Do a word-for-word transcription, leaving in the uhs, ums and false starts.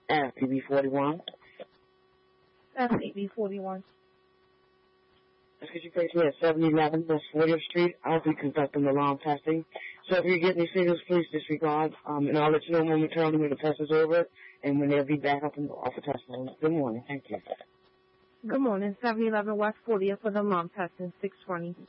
F P B forty-one. F P B forty-one. Let's get you placed here at seven eleven West fortieth Street. I'll be conducting alarm testing. So if you get any signals, please disregard. Um, and I'll let you know momentarily when the test is over and when they'll be back up and off the test line. Good morning. Thank you. Good morning. seven eleven West fortieth for the alarm testing, six twenty.